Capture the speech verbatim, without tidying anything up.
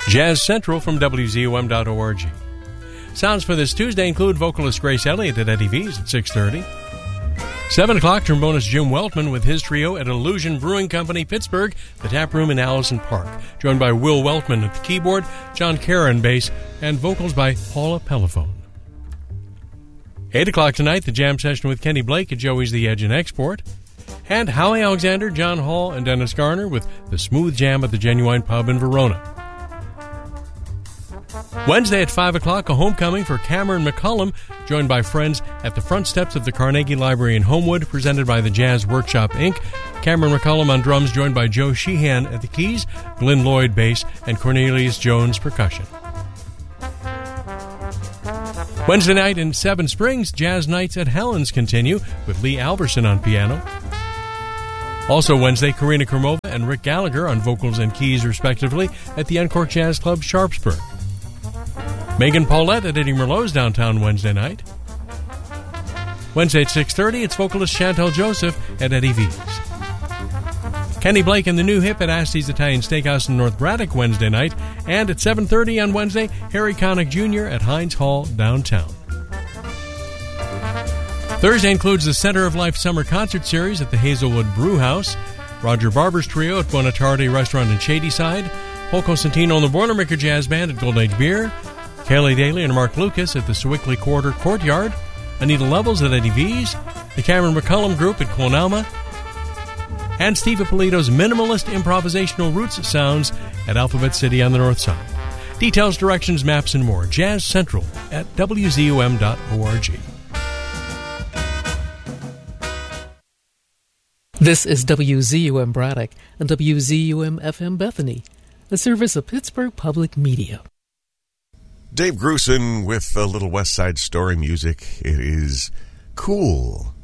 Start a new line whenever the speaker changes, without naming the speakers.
Jazz Central from W Z U M dot org. Sounds for this Tuesday include vocalist Grace Elliott at Eddie V's at six thirty. seven o'clock, trombonist Jim Weltman with his trio at Illusion Brewing Company, Pittsburgh, the Tap Room in Allison Park, joined by Will Weltman at the keyboard, John Caron bass, and vocals by Paula Pellephone. eight o'clock tonight, the jam session with Kenny Blake at Joey's The Edge and Export, and Howie Alexander, John Hall, and Dennis Garner with the Smooth Jam at the Genuine Pub in Verona. Wednesday at five o'clock, a homecoming for Cameron McCullum, joined by friends at the front steps of the Carnegie Library in Homewood, presented by the Jazz Workshop, Incorporated. Cameron McCullum on drums, joined by Joe Sheehan at the keys, Glenn Lloyd bass, and Cornelius Jones percussion. Wednesday night in Seven Springs, Jazz Nights at Helen's continue, with Lee Alverson on piano. Also Wednesday, Karina Kermova and Rick Gallagher on vocals and keys, respectively, at the Uncorked Jazz Club, Sharpsburg. Megan Paulette at Eddie Merlot's downtown Wednesday night. Wednesday at six thirty, it's vocalist Chantel Joseph at Eddie V's. Kenny Blake and the New Hip at Asti's Italian Steakhouse in North Braddock Wednesday night. And at seven thirty on Wednesday, Harry Connick Junior at Heinz Hall downtown. Thursday includes the Center of Life Summer Concert Series at the Hazelwood Brew House, Roger Barber's Trio at Buonatardi Restaurant in Shadyside, Paul Cosentino and the Boilermaker Jazz Band at Golden Age Beer, Kelly Daly and Mark Lucas at the Sewickley Quarter Courtyard, Anita Levels at Eddie V's, the Cameron McCullum Group at Clonalma, and Steve Ippolito's minimalist improvisational roots sounds at Alphabet City on the north side. Details, directions, maps, and more. Jazz Central at W Z U M dot org.
This is W Z U M Braddock and W Z U M F M Bethany, a service of Pittsburgh Public Media.
Dave Grusin with a little West Side Story music. It is cool.